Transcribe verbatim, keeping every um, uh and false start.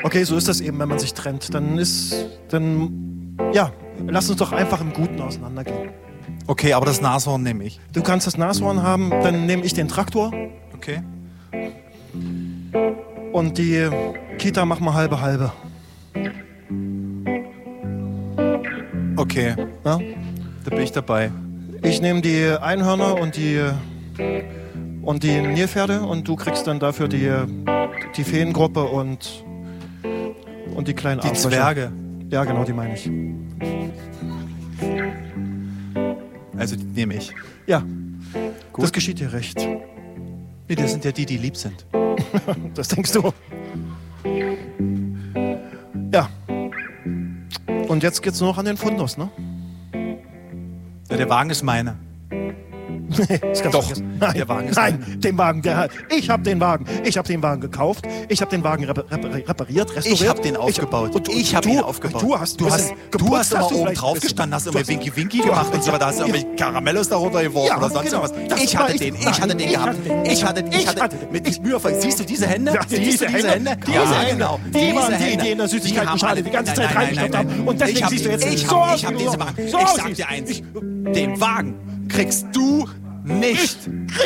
Okay, so ist das eben, wenn man sich trennt. Dann ist, dann, ja, lass uns doch einfach im Guten auseinandergehen. Okay, aber das Nashorn nehme ich. Du kannst das Nashorn haben, dann nehme ich den Traktor. Okay. Und die Kita machen wir halbe halbe. Okay, Ja? da bin ich dabei. Ich nehme die Einhörner und die und die Nilpferde und du kriegst dann dafür die, die Feengruppe und und die kleinen Die Arschlöcher. Zwerge. Ja, genau, die meine ich. Also die nehme ich. Ja, Gut. das geschieht dir recht. Nee, das sind ja die, die lieb sind. Das denkst du. Ja. Und jetzt geht's nur noch an den Fundus, ne? Ja, der Wagen ist meiner. Nee, das kannst du Doch, vergessen. Nein, der Wagen ist nein, den Wagen, der hat. Ich habe den Wagen. Ich habe den Wagen gekauft. Ich habe den Wagen repar repariert, restauriert. Ich habe den aufgebaut. Ich, und, ich habe du, ihn aufgebaut. Du hast, du hast, du hast immer oben vielleicht drauf ein bisschen. gestanden, hast Du immer hast- Winky Winky du gemacht hast- und so weiter. Hast du ja. irgendwelche Karamellos darunter geworfen Ja, oder sonst genau. irgendwas. Das Ich war hatte ich- den, ich Nein, hatte den ich gehabt. hatte den. Ich hatte, ich Ich hatte, hatte- mit ich mühevoll. Siehst du diese Hände? Ja, Siehst diese du diese Hände, Hände? diese Ja, Hände, genau. die Diese waren die, Hände. die in der Süßigkeitenschale die ganze Nein, Zeit nein, nein, reingestopft nein, haben. nein. Und deswegen ich hab, siehst du jetzt ich so hab, aus, ich hab wie diese du- Wagen. so Ich aussiehst. sag dir eins. Ich- Den Wagen kriegst du nicht.